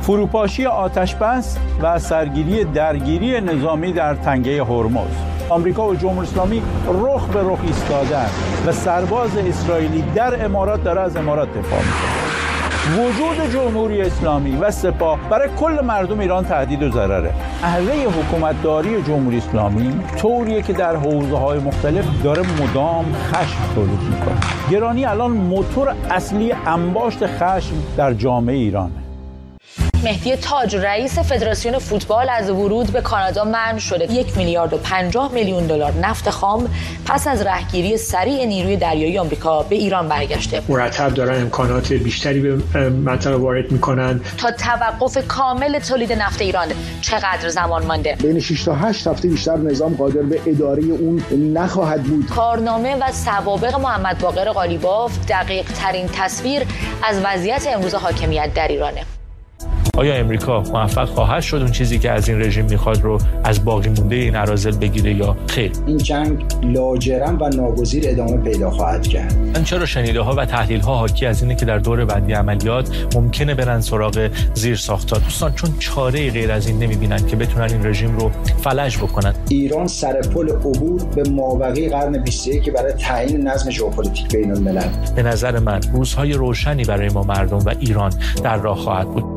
فروپاشی آتش‌بس و سرگیری درگیری نظامی در تنگه هرمز. آمریکا و جمهوری اسلامی رخ به رخ ایستادن و سرباز اسرائیلی در امارات داره از امارات دفاع میکنه. وجود جمهوری اسلامی و سپاه برای کل مردم ایران تهدید و ضرره. نحوه حکومتداری جمهوری اسلامی طوریه که در حوزه‌های مختلف داره مدام خشم تولید میکنه. گرانی الان موتور اصلی انباشت خشم در جامعه ایرانه. مهدی تاج رئیس فدراسیون فوتبال از ورود به کانادا منع شده. 1,050,000,000 دلار نفت خام پس از رهگیری سریع نیروی دریایی آمریکا به ایران برگشته. مرتب دارن امکانات بیشتری به منطقه وارد میکنن. تا توقف کامل تولید نفت ایران چقدر زمان مانده؟ بین 6 تا 8 هفته بیشتر نظام قادر به اداره اون نخواهد بود. کارنامه و سوابق محمد باقر قالیباف دقیق ترین تصویر از وضعیت امروز حاکمیت در ایرانه. آیا امریکا موفق خواهد شد اون چیزی که از این رژیم میخواد رو از باقی مونده این اراذل بگیره یا خیر؟ این جنگ لاجرم و ناگزیر ادامه پیدا خواهد کرد. من چرا شنیده‌ها و تحلیل‌ها حاکی از اینه که در دور بعدی عملیات ممکنه برن سراغ زیرساخت‌ها. دوستان چون چاره‌ای غیر از این نمی‌بینن که بتونن این رژیم رو فلج بکنن. ایران سر پل عبور به مابقی قرن 21 برای تعیین نظم ژئوپلیتیک بین‌الملل. به نظر من روزهای روشنی برای ما مردم و ایران در راه خواهد بود.